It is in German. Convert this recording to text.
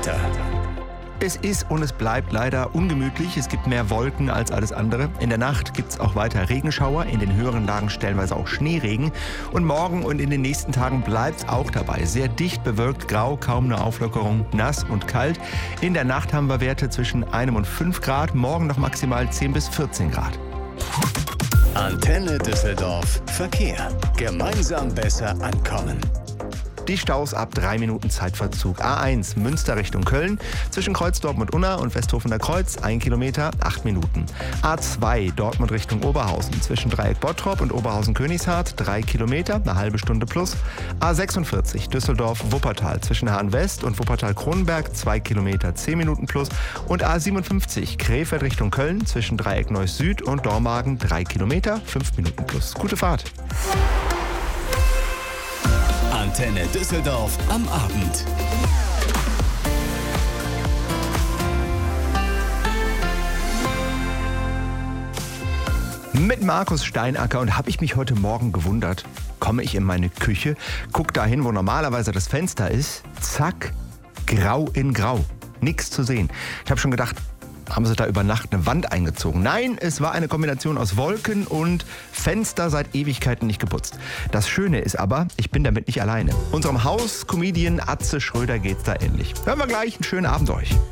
Wetter. Es ist und es bleibt leider ungemütlich. Es gibt mehr Wolken als alles andere. In der Nacht gibt es auch weiter Regenschauer, in den höheren Lagen stellenweise auch Schneeregen. Und morgen und in den nächsten Tagen bleibt es auch dabei. Sehr dicht bewölkt, grau, kaum eine Auflockerung, nass und kalt. In der Nacht haben wir Werte zwischen 1 und 5 Grad, morgen noch maximal 10 bis 14 Grad. Antenne Düsseldorf Verkehr. Gemeinsam besser ankommen. Die Staus ab 3 Minuten Zeitverzug. A1 Münster Richtung Köln zwischen Kreuz Dortmund-Unna und Westhofener Kreuz 1 Kilometer, 8 Minuten. A2 Dortmund Richtung Oberhausen zwischen Dreieck Bottrop und Oberhausen-Königshardt 3 Kilometer, eine halbe Stunde plus. A46 Düsseldorf-Wuppertal zwischen Hahn-West und Wuppertal-Kronenberg 2 Kilometer, 10 Minuten plus. Und A57 Krefeld Richtung Köln zwischen Dreieck Neuss Süd und Dormagen 3 Kilometer, 5 Minuten plus. Gute Fahrt! Antenne Düsseldorf am Abend. Mit Markus Steinacker, und habe ich mich heute Morgen gewundert, komme ich in meine Küche, gucke dahin, wo normalerweise das Fenster ist, zack, grau in grau, nichts zu sehen. Ich habe schon gedacht, haben sie da über Nacht eine Wand eingezogen? Nein, es war eine Kombination aus Wolken und Fenster seit Ewigkeiten nicht geputzt. Das Schöne ist aber, ich bin damit nicht alleine. Unserem Haus-Comedian Atze Schröder geht's da ähnlich. Hören wir gleich, einen schönen Abend euch.